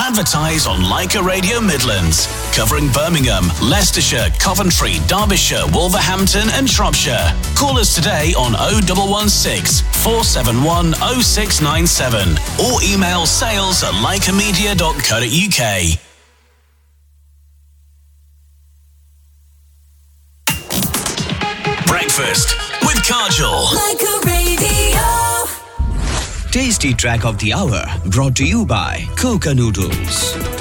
Advertise on Leica Radio Midlands, covering Birmingham, Leicestershire, Coventry, Derbyshire, Wolverhampton and Shropshire. Call us today on 0116 471 0697 or email sales@leicamedia.co.uk. Breakfast with Kajal. Leica Radio. Tasty track of the hour brought to you by Coca Noodles.